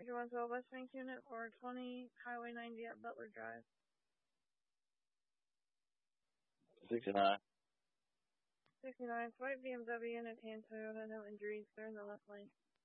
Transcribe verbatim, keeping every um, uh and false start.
Major one twelve West Bank Unit four twenty, Highway ninety at Butler Drive. sixty-nine. sixty-nine, white B M W unit and Toyota, no injuries. They're in the left lane.